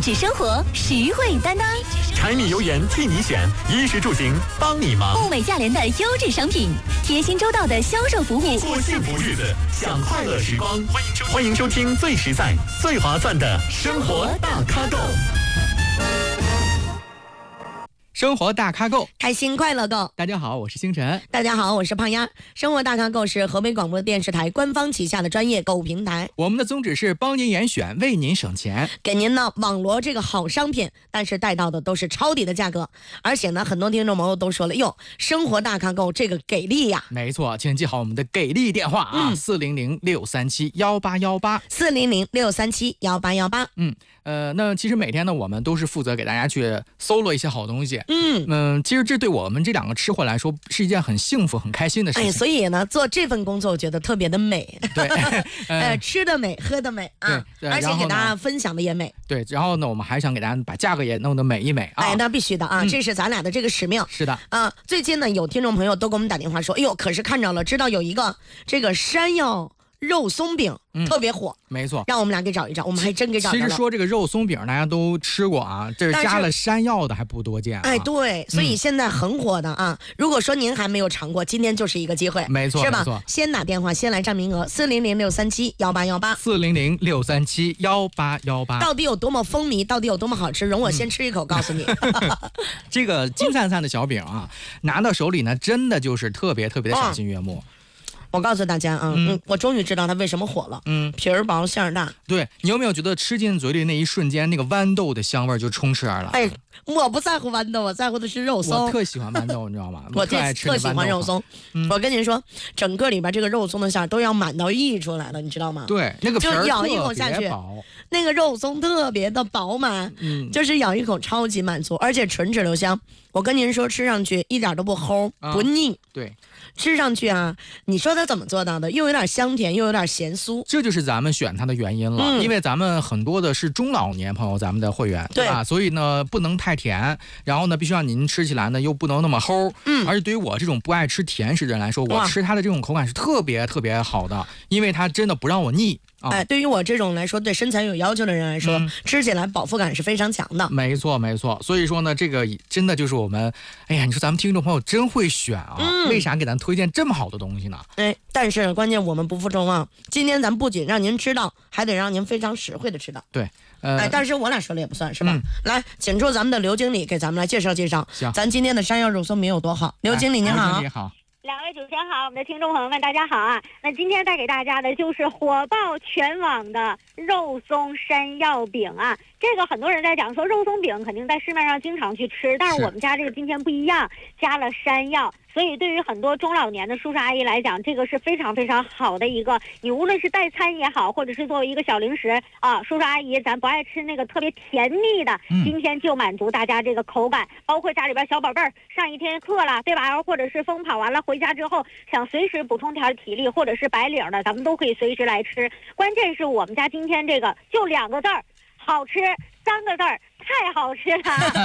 质生活，实惠担当。 柴米油盐替你选，衣食住行帮你忙。 物美价廉的优质商品，贴心周到的销售服务， 过幸福日子，享快乐时光。欢迎收听最实在、最划算的生活大咖购。 生活大咖购， 开心快乐购。 大家好，我是星辰。 大家好，我是胖丫。生活大咖购是河北广播电视台官方旗下的专业购物平台。 我们的宗旨是帮您严选，为您省钱， 给您呢网罗这个好商品，但是带到的都是超低的价格。而且呢，很多听众朋友都说了，哟，生活大咖购这个给力呀！ 没错，请记好我们的给力电话啊，400-637-1818，400-637-1818。 那其实每天呢，我们都是负责给大家去搜罗一些好东西。其实这对我们这两个吃货来说是一件很幸福、很开心的事情。 所以呢，做这份工作我觉得特别的美。 对， 吃的美，喝的美啊，而且给大家分享的也美。 对，然后呢，我们还想给大家把价格也弄得美一美啊。 那必须的啊，这是咱俩的这个使命。 是的最近呢，有听众朋友都给我们打电话说，哎呦，可是看着了，知道有一个这个山药肉松饼特别火， 没错， 让我们俩给找一找，我们还真给找着了。 其实说这个肉松饼大家都吃过啊，这是加了山药的还不多见啊。 对，所以现在很火的啊。如果说您还没有尝过，今天就是一个机会， 没错， 是吧？ 没错， 先打电话，先来占名额，400-637-1818，400-637-1818。到底有多么风靡，到底有多么好吃，容我先吃一口，告诉你。 这个金灿灿的小饼啊，拿到手里呢，真的就是特别特别的赏心悦目。 我告诉大家啊，我终于知道它为什么火了。皮儿薄馅儿大。 对，你有没有觉得吃进嘴里那一瞬间，那个豌豆的香味就充斥而来？ 我不在乎豌豆，我在乎的是肉松。 我特喜欢豌豆，你知道吗？ 我特喜欢肉松。我跟您说，整个里边这个肉松的馅儿都要满到溢出来了，你知道吗？ 对，那个皮儿就咬一口下去，那个肉松特别的饱满，就是咬一口超级满足，而且纯质留香。我跟您说，吃上去一点都不齁，不腻。 对。 吃上去啊，你说它怎么做到的？又有点香甜，又有点咸酥， 这就是咱们选它的原因了。因为咱们很多的是中老年朋友，咱们的会员，对吧？所以呢，不能太甜，然后呢，必须让您吃起来呢又不能那么齁。而且对于我这种不爱吃甜食的人来说，我吃它的这种口感是特别特别好的，因为它真的不让我腻。 对于我这种来说，对身材有要求的人来说，吃起来饱腹感是非常强的。 没错，没错。所以说呢，这个真的就是我们，你说咱们听众朋友真会选啊！为啥给咱推荐这么好的东西呢？ 但是关键我们不负众望，今天咱不仅让您吃到，还得让您非常实惠的吃到。 对， 但是我俩说了也不算是吧？来，请出咱们的刘经理给咱们来介绍介绍，咱今天的山药肉松饼有多好。刘经理您好。 你好。 两位主持人好，我们的听众朋友们大家好啊！那今天带给大家的就是火爆全网的肉松山药饼啊。这个很多人在讲说肉松饼肯定在市面上经常去吃，但是我们家这个今天不一样，加了山药，所以对于很多中老年的叔叔阿姨来讲，这个是非常非常好的一个，你无论是代餐也好，或者是作为一个小零食啊，叔叔阿姨咱不爱吃那个特别甜腻的，今天就满足大家这个口感，包括家里边小宝贝儿上一天课了，对吧？或者是疯跑完了回家之后想随时补充点体力，或者是白领的，咱们都可以随时来吃。关键是我们家今天这个就2个字儿，好吃，3个字儿，太好吃了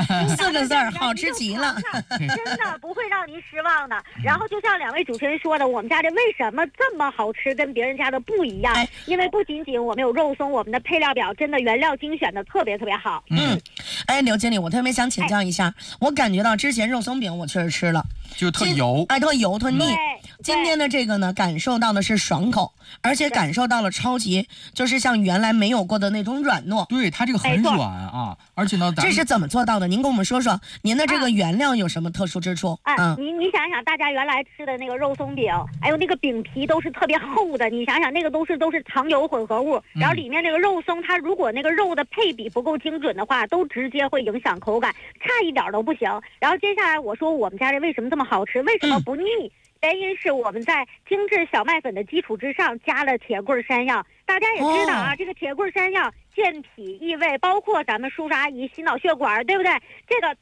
，4个字儿，好吃极了， 真的不会让您失望的。然后就像两位主持人说的，我们家这为什么这么好吃，跟别人家的不一样？因为不仅仅我们有肉松，我们的配料表真的原料精选的特别特别好。 刘经理，我特别想请教一下，我感觉到之前肉松饼我确实吃了， 就特油， 特油特腻。今天的这个呢，感受到的是爽口，而且感受到了超级，就是像原来没有过的那种软糯。 对，它这个很软啊，而且呢， 这是怎么做到的？您跟我们说说，您的这个原料有什么特殊之处？ 你想想，大家原来吃的那个肉松饼，还有那个饼皮都是特别厚的，你想想那个都是糖油混合物，然后里面那个肉松，它如果那个肉的配比不够精准的话，都直接会影响口感，差一点都不行。然后接下来我说我们家这为什么这么好吃，为什么不腻？原因是我们在精致小麦粉的基础之上加了铁棍山药。大家也知道啊，这个铁棍山药健脾益胃，包括咱们叔叔阿姨心脑血管，对不对？这个